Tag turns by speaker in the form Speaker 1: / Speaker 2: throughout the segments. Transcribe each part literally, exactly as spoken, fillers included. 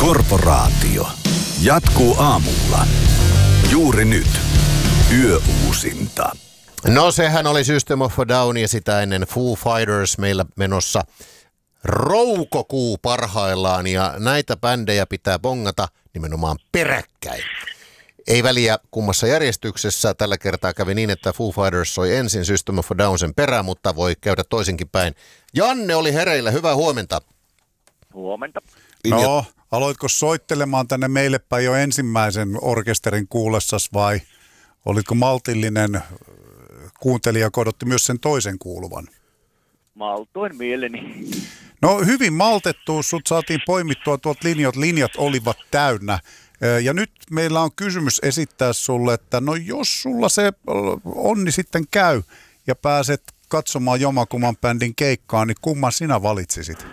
Speaker 1: Korporaatio jatkuu aamulla. Juuri nyt. Yöuusinta.
Speaker 2: No sehän oli System of a Down ja sitä ennen Foo Fighters meillä menossa roukokuu parhaillaan ja näitä bändejä pitää bongata nimenomaan peräkkäin. Ei väliä kummassa järjestyksessä. Tällä kertaa kävi niin, että Foo Fighters soi ensin System of a Down sen perään, mutta voi käydä toisinkin päin. Janne oli hereillä. Hyvää huomenta.
Speaker 3: Huomenta.
Speaker 4: No, aloitko soittelemaan tänne meille päin jo ensimmäisen orkesterin kuulessas vai olitko maltillinen kuuntelija, joka odotti myös sen toisen kuuluvan?
Speaker 3: Maltoin mieleni.
Speaker 4: No hyvin maltettu, sut saatiin poimittua tuolta linjat, linjat olivat täynnä. Ja nyt meillä on kysymys esittää sulle, että no jos sulla se onni sitten käy ja pääset katsomaan Jomakuman bändin keikkaa, niin kumman sinä valitsisit?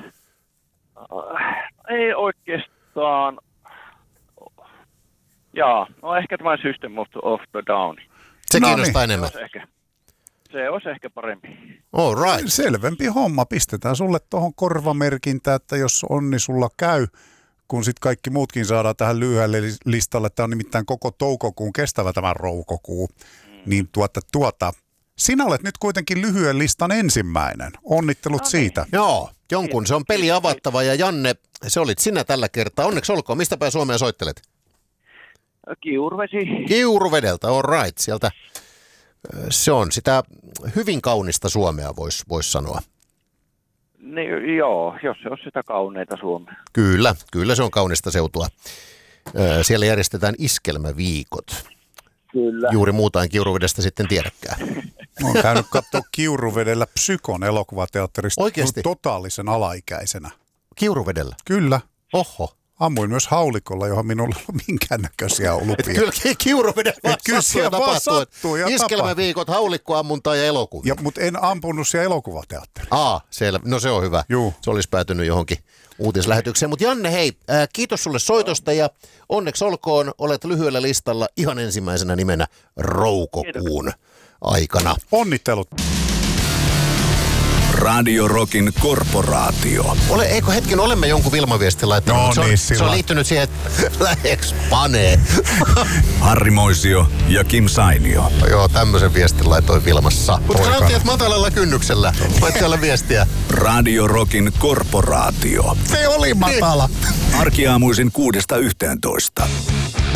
Speaker 3: Ei oikeastaan. Jaa, no ehkä tämä System of, of the Down.
Speaker 2: Se
Speaker 4: no
Speaker 2: kiinnostaa
Speaker 4: niin.
Speaker 2: enemmän.
Speaker 3: Se olisi ehkä, se olisi ehkä parempi.
Speaker 2: All right.
Speaker 4: Selvempi homma. Pistetään sulle tuohon korvamerkintä, että jos onni sulla käy, kun sitten kaikki muutkin saadaan tähän lyhyelle listalle. Tämä on nimittäin koko toukokuun kestävä tämä roukokuu. Mm. Niin tuota, tuota, sinä olet nyt kuitenkin lyhyen listan ensimmäinen. Onnittelut no niin. siitä.
Speaker 2: Joo, jonkun se on peli avattava ja Janne, se olit sinä tällä kertaa. Onneksi olkoon. Mistä päin Suomea soittelet?
Speaker 3: Kiuruvesi.
Speaker 2: Kiuruvedeltä, all right. Sieltä se on sitä hyvin kaunista Suomea, voisi vois sanoa.
Speaker 3: Niin, joo, jos se on sitä kauneita Suomea.
Speaker 2: Kyllä, kyllä se on kaunista seutua. Siellä järjestetään iskelmäviikot.
Speaker 3: Kyllä.
Speaker 2: Juuri muuta en Kiuruvedestä sitten tiedäkään.
Speaker 4: Olen käynyt katsoa Kiuruvedellä Psykon elokuvateatterista.
Speaker 2: Oikeesti?
Speaker 4: Totaalisen alaikäisenä.
Speaker 2: Kiuruvedellä?
Speaker 4: Kyllä.
Speaker 2: Oho.
Speaker 4: Ammuin myös haulikolla, johon minulla ei ole minkäännäköisiä olupia.
Speaker 2: Kyllä Kiuruvedellä vaan
Speaker 4: Kyllä
Speaker 2: sattuu ja
Speaker 4: siellä vaan
Speaker 2: tapahtuu.
Speaker 4: sattuu ja
Speaker 2: Iskelmäviikot, haulikkoammuntaa ja elokuvia.
Speaker 4: Ja, mutta en ampunut siellä elokuvateatterissa.
Speaker 2: Aa, selvä. No se on hyvä.
Speaker 4: Juu.
Speaker 2: Se olisi päätynyt johonkin uutislähetykseen. Mutta Janne, hei, äh, kiitos sulle soitosta ja onneksi olkoon, olet lyhyellä listalla ihan ensimmäisenä nimenä Roukokuun aikana.
Speaker 4: Onnittelut.
Speaker 1: Radio Rockin Korporaatio.
Speaker 2: Ole, eikö hetken, olemme jonkun Vilma-viestin laittanut,
Speaker 4: No
Speaker 2: se, on,
Speaker 4: niin,
Speaker 2: se on
Speaker 4: sillä.
Speaker 2: liittynyt siihen, että läheks panee.
Speaker 1: Harri Moisio ja Kim Sainio.
Speaker 2: Joo, tämmöisen viestin laitoin Vilmassa. Mutta sanottiin, että matalalla kynnyksellä. Voit siellä viestiä.
Speaker 1: Radio Rockin Korporaatio.
Speaker 4: Se oli matala.
Speaker 1: Arkiaamuisin kuudesta yhteentoista.